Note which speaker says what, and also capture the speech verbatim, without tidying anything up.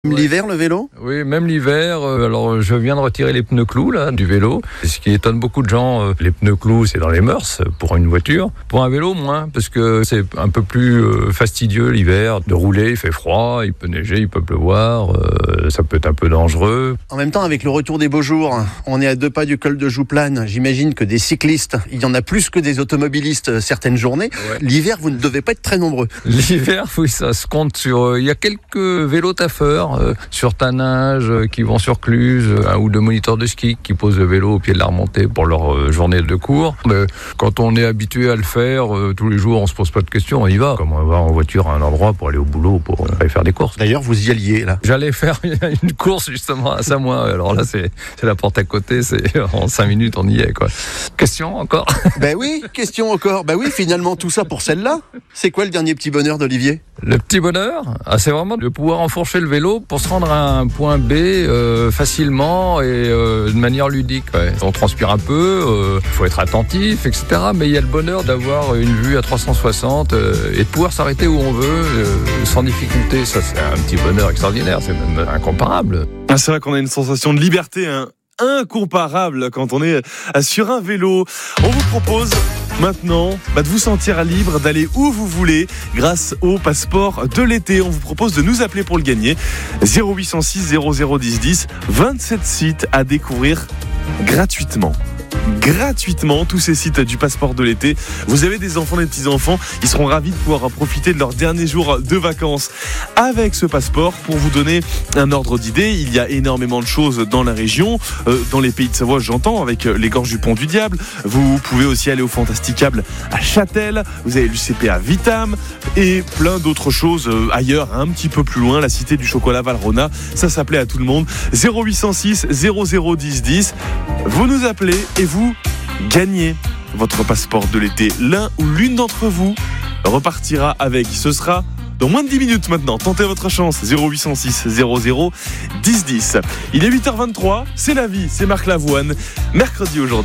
Speaker 1: L'hiver, le vélo ?
Speaker 2: Oui, même l'hiver. Euh, alors, je viens de retirer les pneus clous là du vélo. Ce qui étonne beaucoup de gens, euh, les pneus clous, c'est dans les mœurs pour une voiture. Pour un vélo, moins, parce que c'est un peu plus euh, fastidieux l'hiver de rouler. Il fait froid, il peut neiger, il peut pleuvoir. Euh, ça peut être un peu dangereux.
Speaker 1: En même temps, avec le retour des beaux jours, on est à deux pas du col de Jouplane. J'imagine que des cyclistes, il y en a plus que des automobilistes certaines journées. Ouais. L'hiver, vous ne devez pas être très nombreux.
Speaker 2: L'hiver, oui, ça se compte sur. Euh, il y a quelques vélos taffeurs. Euh, sur Tannage, euh, qui vont sur Cluse, un ou deux moniteurs de ski qui posent le vélo au pied de la remontée pour leur euh, journée de cours. Mais quand on est habitué à le faire, euh, tous les jours, on se pose pas de questions, on y va. Comme on va en voiture à un endroit pour aller au boulot, pour euh, aller faire des courses.
Speaker 1: D'ailleurs, vous y alliez, là.
Speaker 2: J'allais faire une course, justement, à Samoin. Alors là, c'est, c'est la porte à côté, c'est en cinq minutes, on y est, quoi. Question encore?
Speaker 1: Ben oui, question encore. Ben oui, finalement, tout ça pour celle-là. C'est quoi le dernier petit bonheur d'Olivier?
Speaker 2: Le petit bonheur, ah, c'est vraiment de pouvoir enfourcher le vélo pour se rendre à un point B euh, facilement et euh, de manière ludique. Ouais. On transpire un peu, il euh, faut être attentif, et cetera. Mais il y a le bonheur d'avoir une vue à trois cent soixante euh, et de pouvoir s'arrêter où on veut euh, sans difficulté. Ça, c'est un petit bonheur extraordinaire, c'est même incomparable.
Speaker 3: Ah, c'est vrai qu'on a une sensation de liberté, hein, incomparable quand on est sur un vélo. On vous propose maintenant bah, de vous sentir libre d'aller où vous voulez grâce au passeport de l'été. On vous propose de nous appeler pour le gagner. zéro huit cent six zéro zéro dix dix, vingt-sept sites à découvrir gratuitement. Gratuitement, tous ces sites du passeport de l'été. Vous avez des enfants, des petits-enfants, ils seront ravis de pouvoir profiter de leurs derniers jours de vacances avec ce passeport. Pour vous donner un ordre d'idée, il y a énormément de choses dans la région, euh, dans les pays de Savoie, j'entends, avec les gorges du Pont du Diable. Vous pouvez aussi aller au Fantasticable à Châtel, vous avez l'U C P à Vitam et plein d'autres choses euh, ailleurs, un petit peu plus loin, la cité du chocolat Valrhona. Ça s'appelait à tout le monde. zéro huit cent six zéro zéro dix dix. Vous nous appelez et vous gagnez votre passeport de l'été. L'un ou l'une d'entre vous repartira avec. Ce sera dans moins de dix minutes maintenant. Tentez votre chance. zéro huit cent six zéro zéro dix dix. Il est huit heures vingt-trois. C'est la vie. C'est Marc Lavoine. Mercredi aujourd'hui.